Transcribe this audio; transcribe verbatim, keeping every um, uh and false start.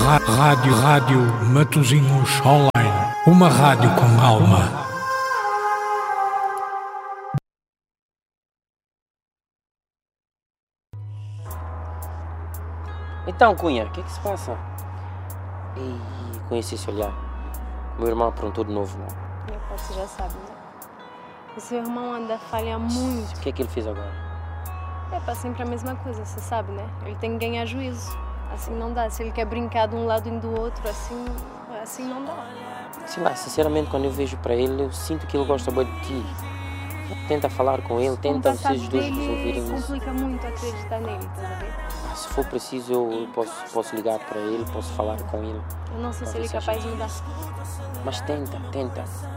Ra- Rádio, Rádio Matosinhos Online. Uma rádio com alma. Então, Cunha, o que é que se passa? Ei, conheci esse olhar. Meu irmão aprontou de novo, não? Meu pai, você já sabe, né? O seu irmão anda a falhar muito. O que é que ele fez agora? É para sempre a mesma coisa, você sabe, né? Ele tem que ganhar juízo. Assim não dá. Se ele quer brincar de um lado e do outro, assim, assim não dá. Sei lá, sinceramente, quando eu vejo para ele, eu sinto que ele gosta bem de ti. Tenta falar com ele, tenta vocês dois resolverem isso. Complica muito acreditar nele, estás a ver? Ah, se for preciso, eu posso, posso ligar para ele, posso falar com ele. Eu não sei Pra se ele é ver se capaz de ajuda. mudar. Mas tenta, tenta.